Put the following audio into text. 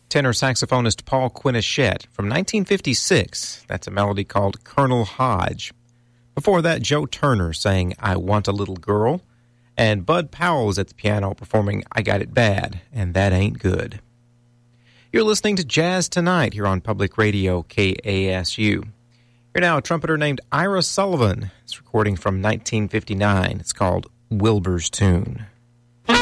tenor saxophonist Paul Quinichette from 1956. That's a melody called Colonel Hodge. Before that, Joe Turner sang I Want a Little Girl, and Bud Powell was at the piano performing I Got It Bad, and That Ain't Good. You're listening to Jazz Tonight here on Public Radio KASU. Here now, a trumpeter named Ira Sullivan. It's recording from 1959. It's called Wilbur's Tune.